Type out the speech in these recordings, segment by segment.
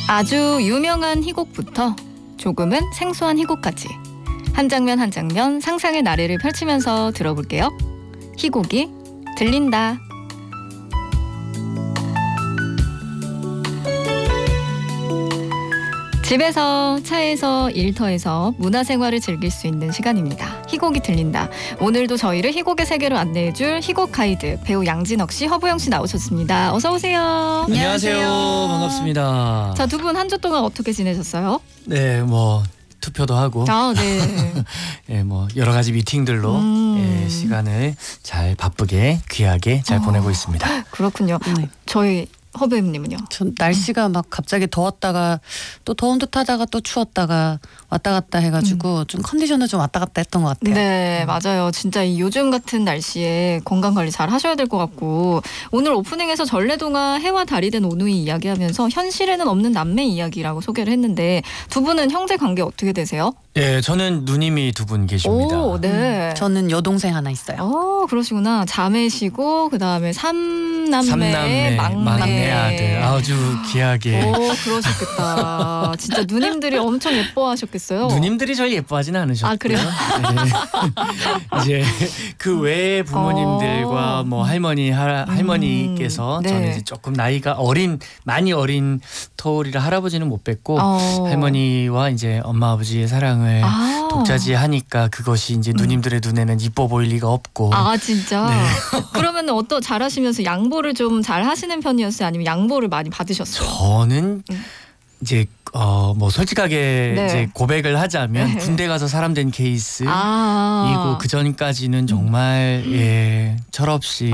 아주 유명한 희곡부터 조금은 생소한 희곡까지 한 장면 한 장면 상상의 나래를 펼치면서 들어볼게요. 희곡이 들린다. 집에서, 차에서, 일터에서 문화생활을 즐길 수 있는 시간입니다. 희곡이 들린다. 오늘도 저희를 희곡의 세계로 안내해줄 희곡 가이드 배우 양진혁 씨, 허부영 씨 나오셨습니다. 어서 오세요. 안녕하세요. 반갑습니다. 자, 두 분 한 주 동안 어떻게 지내셨어요? 네, 뭐 투표도 하고, 네. 예, 뭐 여러 가지 미팅들로 예, 시간을 잘 바쁘게 귀하게 잘 보내고 있습니다. 그렇군요. 네. 저희 허배님은요? 전 날씨가 막 갑자기 더웠다가 또 더운 듯 하다가 또 추웠다가 왔다 갔다 해가지고 좀 컨디션을 좀 왔다 갔다 했던 것 같아요. 네, 맞아요. 진짜 이 요즘 같은 날씨에 건강 관리 잘 하셔야 될 것 같고, 오늘 오프닝에서 전래동화 해와 달이 된 오누이 이야기하면서 현실에는 없는 남매 이야기라고 소개를 했는데, 두 분은 형제 관계 어떻게 되세요? 예, 저는 누님이 두 분 계십니다. 오, 네. 저는 여동생 하나 있어요. 그러시구나. 자매시고 그다음에 삼남매 막내 아들 아주 귀하게. 그러셨겠다. 진짜 누님들이 엄청 예뻐하셨겠어요. 누님들이 저희 예뻐하지는 않으셨고요. 아, 그래요? 네. 이제 그 외의 부모님들과 뭐 할머니께서 네. 저는 이제 조금 나이가 많이 어린 터울이라 할아버지는 못 뵀고 할머니와 이제 엄마 아버지의 사랑을 독차지하니까 그것이 이제 누님들의 눈에는 이뻐 보일 리가 없고. 아, 진짜? 네. 그러면 잘하시면서 양보를 좀 잘 하시는 편이었어요? 아니면 양보를 많이 받으셨어요? 저는 이제 뭐 솔직하게 네. 이제 고백을 하자면 네. 군대 가서 사람 된 케이스이고 그 전까지는 정말 철없이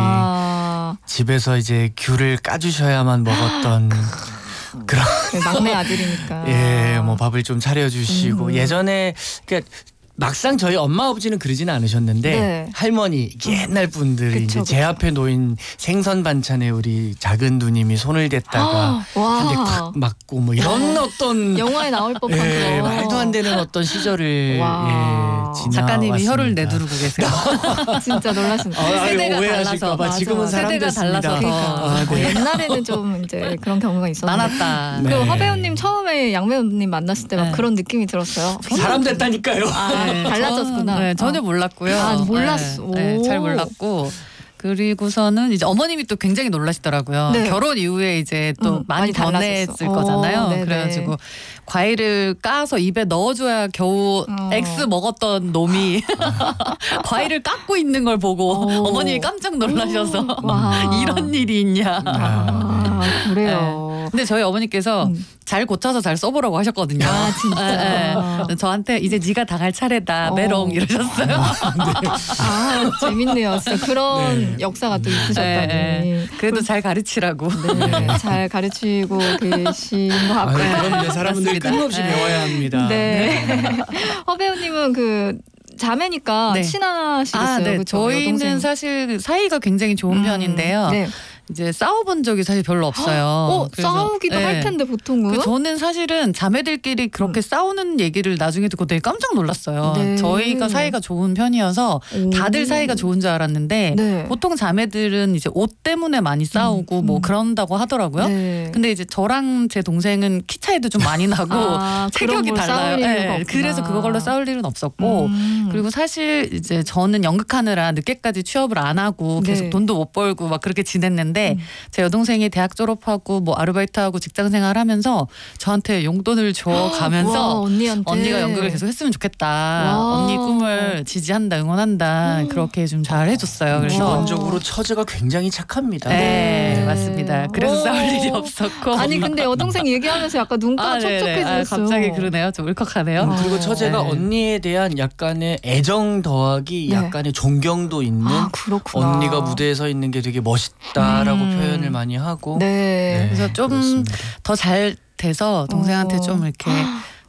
집에서 이제 귤을 까주셔야만 먹었던 그런 막내 아들이니까. 뭐 밥을 좀 차려주시고 예전에 그러니까 막상 저희 엄마 아버지는 그러지는 않으셨는데 네. 할머니 옛날 분들이 그쵸, 이제 제 앞에 놓인 생선 반찬에 우리 작은 누님이 손을 댔다가 한 대 팍 맞고 뭐 이런 어떤 영화에 나올 법한 그런 말도 안 되는 어떤 시절을 지나왔습니다. 작가님이 혀를 내두르고 계세요. 진짜 놀라십니다. 세대가 오해하실까 봐 달라서. 지금은 사람 세대가 됐습니다. 달라서. 네. 옛날에는 좀 이제 그런 경우가 있었는데. 많았다. 그 네. 허배우님 처음에 양배우님 만났을 때 막 네. 그런 느낌이 들었어요. 사람 됐다니까요. 달라졌구나. 네, 전혀 몰랐고요. 몰랐어. 네, 잘 몰랐고. 그리고서는 이제 어머님이 또 굉장히 놀라시더라고요. 네. 결혼 이후에 이제 또 많이 달라졌어. 변했을 거잖아요. 네네. 그래가지고 과일을 까서 입에 넣어줘야 겨우 X 먹었던 놈이 과일을 깎고 있는 걸 보고 어머님이 깜짝 놀라셔서 이런 일이 있냐. 그래요. 네. 근데 저희 어머니께서 잘 고쳐서 잘 써보라고 하셨거든요. 아, 진짜. 저한테 이제 네가 당할 차례다 메롱 이러셨어요. 재밌네요. 진짜 그런 역사가 또 있으셨다니. 그래도 잘 가르치라고. 네, 잘 가르치고 계신 것 같고요. 그럼 사람들 끊임없이 배워야 합니다. 네. 허배우님은 그 자매니까 네. 친하시겠어요. 네. 그쵸? 저희는 여동생. 사실 사이가 굉장히 좋은 편인데요. 네. 이제 싸워본 적이 사실 별로 없어요. 그래서, 싸우기도 할 텐데 보통은. 저는 사실은 자매들끼리 그렇게 싸우는 얘기를 나중에 듣고 되게 깜짝 놀랐어요. 네. 저희가 사이가 좋은 편이어서 다들 사이가 좋은 줄 알았는데 네. 보통 자매들은 이제 옷 때문에 많이 싸우고 뭐 그런다고 하더라고요. 네. 근데 이제 저랑 제 동생은 키 차이도 좀 많이 나고 체격이 그런 걸 달라요. 싸울 이유가 네. 없구나. 그래서 그걸로 싸울 일은 없었고 그리고 사실 이제 저는 연극하느라 늦게까지 취업을 안 하고 계속 네. 돈도 못 벌고 막 그렇게 지냈는데 제 여동생이 대학 졸업하고 뭐 아르바이트하고 직장 생활하면서 저한테 용돈을 줘 가면서 언니가 연극을 계속 했으면 좋겠다. 언니 꿈을 지지한다, 응원한다. 그렇게 좀 잘 해줬어요. 그래서 기본적으로 처제가 굉장히 착합니다. 네, 맞습니다. 그래서 싸울 일이 없었고. 아니 근데 여동생 얘기하면서 약간 눈가가 촉촉해졌어요. 갑자기 그러네요. 좀 울컥하네요. 그리고 처제가 언니에 대한 약간의 애정 더하기 약간의 존경도 있는 그렇구나. 언니가 무대에 서 있는 게 되게 멋있다라고 표현을 많이 하고 네. 그래서 좀 더 잘 돼서 동생한테 좀 이렇게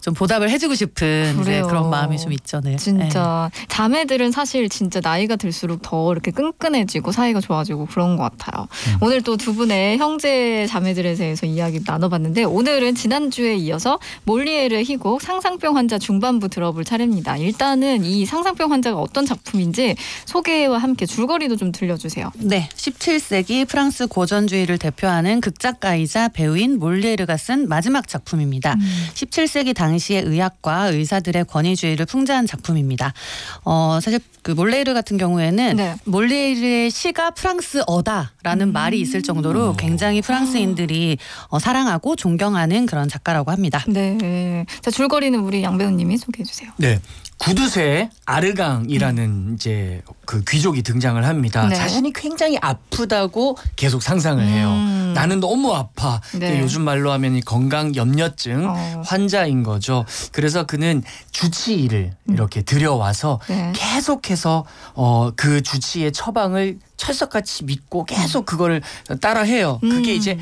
좀 보답을 해주고 싶은 이제 그런 마음이 좀 있죠. 네. 진짜 자매들은 사실 진짜 나이가 들수록 더 이렇게 끈끈해지고 사이가 좋아지고 그런 것 같아요. 오늘 또 두 분의 형제 자매들에 대해서 이야기 나눠봤는데 오늘은 지난주에 이어서 몰리에르의 희곡 상상병 환자 중반부 들어볼 차례입니다. 일단은 이 상상병 환자가 어떤 작품인지 소개와 함께 줄거리도 좀 들려주세요. 네, 17세기 프랑스 고전주의를 대표하는 극작가이자 배우인 몰리에르가 쓴 마지막 작품입니다. 17세기 당시의 의학과 의사들의 권위주의를 풍자한 작품입니다. 사실 그 몰리에르 같은 경우에는 네. 몰리에르의 시가 프랑스어다라는 말이 있을 정도로 굉장히 프랑스인들이 사랑하고 존경하는 그런 작가라고 합니다. 네, 자 줄거리는 우리 양 배우님이 소개해 주세요. 네. 구두쇠 아르강이라는 이제 그 귀족이 등장을 합니다. 네. 자신이 굉장히 아프다고 계속 상상을 해요. 나는 너무 아파. 네. 요즘 말로 하면 이 건강 염려증 환자인 거죠. 그래서 그는 주치의를 이렇게 들여와서 네. 계속해서 그 주치의의 처방을 철석같이 믿고 계속 그거를 따라해요. 그게 이제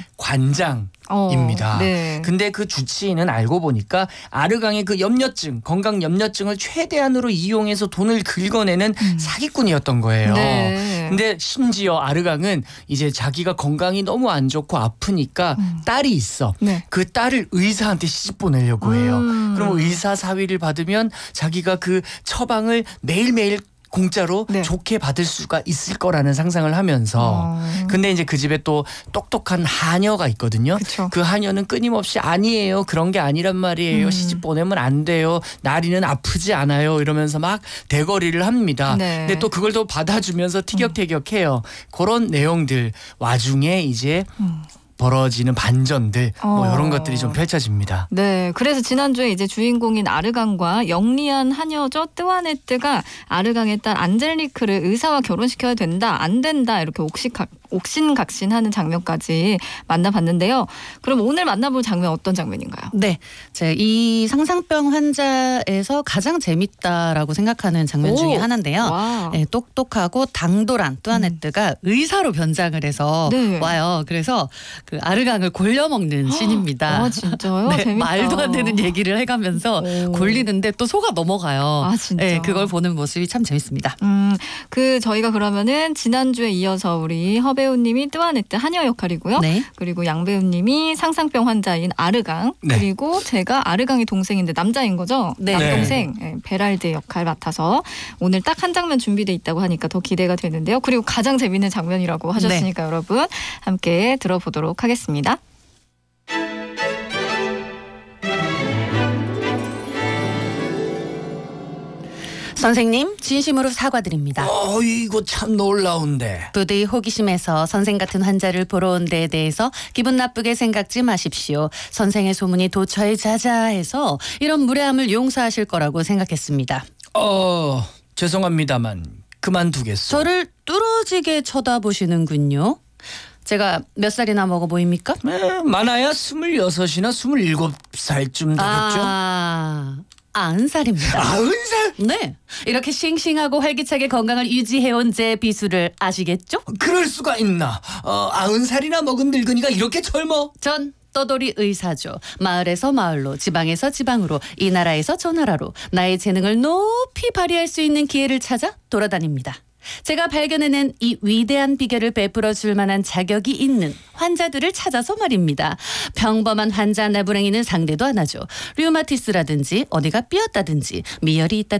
관장입니다. 네. 근데 그 주치의는 알고 보니까 아르강의 그 염려증, 건강 염려증을 최대한으로 이용해서 돈을 긁어내는 사기꾼이었던 거예요. 네. 근데 심지어 아르강은 이제 자기가 건강이 너무 안 좋고 아프니까 딸이 있어. 네. 그 딸을 의사한테 시집 보내려고 해요. 그럼 의사 사위를 받으면 자기가 그 처방을 매일매일 공짜로 네. 좋게 받을 수가 있을 거라는 상상을 하면서 근데 이제 그 집에 또 똑똑한 하녀가 있거든요. 그쵸. 그 하녀는 끊임없이 아니에요. 그런 게 아니란 말이에요. 시집 보내면 안 돼요. 나리는 아프지 않아요. 이러면서 막 대거리를 합니다. 네. 근데 또 그걸 또 받아주면서 티격태격해요. 그런 내용들 와중에 이제 벌어지는 반전들 뭐 이런 것들이 좀 펼쳐집니다. 네, 그래서 지난주에 이제 주인공인 아르강과 영리한 하녀죠 뜨와네뜨가 아르강의 딸 안젤리크를 의사와 결혼시켜야 된다, 안 된다 이렇게 옥신각신하는 장면까지 만나봤는데요. 그럼 오늘 만나볼 장면 어떤 장면인가요? 네, 이 상상병 환자에서 가장 재밌다라고 생각하는 장면 중에 하나인데요. 네, 똑똑하고 당돌한 뜨와네뜨가 의사로 변장을 해서 네. 와요. 그래서 그 아르강을 골려먹는 씬입니다. 아 진짜요? 네, 재밌다. 말도 안 되는 얘기를 해가면서 골리는데 또 속아 넘어가요. 아 진짜. 네, 그걸 보는 모습이 참 재밌습니다. 저희가 그러면은 지난주에 이어서 우리 허 배우님이 뜨와네뜨 하녀 역할이고요. 네. 그리고 양 배우님이 상상병 환자인 아르강. 네. 그리고 제가 아르강의 동생인데 남자인 거죠? 네. 남동생 베랄드 역할 맡아서 오늘 딱 한 장면 준비돼 있다고 하니까 더 기대가 되는데요. 그리고 가장 재밌는 장면이라고 하셨으니까 여러분 함께 들어보도록 하겠습니다. 선생님, 진심으로 사과드립니다. 이거 참 놀라운데. 부디 호기심에서 선생 같은 환자를 보러 온 데에 대해서 기분 나쁘게 생각지 마십시오. 선생의 소문이 도처에 자자해서 이런 무례함을 용서하실 거라고 생각했습니다. 죄송합니다만 그만두겠소. 저를 뚫어지게 쳐다보시는군요. 제가 몇 살이나 먹어 보입니까? 많아야 26이나 27살쯤 되겠죠. 90살입니다. 90살? 네. 이렇게 싱싱하고 활기차게 건강을 유지해온 제 비수를 아시겠죠? 그럴 수가 있나. 90살이나 먹은 늙은이가 이렇게 젊어? 전 떠돌이 의사죠. 마을에서 마을로, 지방에서 지방으로, 이 나라에서 저 나라로 나의 재능을 높이 발휘할 수 있는 기회를 찾아 돌아다닙니다. 제가 발견해낸 이 위대한 비결을 베풀어 줄 만한 자격이 있는 환자들을 찾아서 말입니다. 평범한 환자 나부랭이는 상대도 안 하죠. 류마티스라든지 어디가 삐었다든지 미열이 있다든지